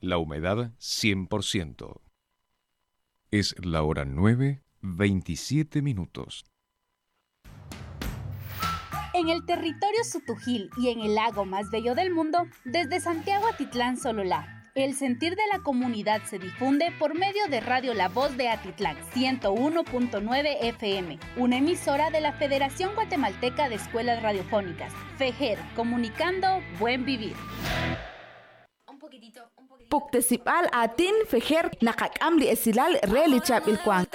La humedad 100%. Es la hora 9:27. En el territorio Sutujil y en el lago más bello del mundo, desde Santiago Atitlán Sololá, el sentir de la comunidad se difunde por medio de Radio La Voz de Atitlán 101.9 FM, una emisora de la Federación Guatemalteca de Escuelas Radiofónicas, FEGER, comunicando buen vivir. Puktesipal atin FEGER nakakamli esilal relichap ilkwang.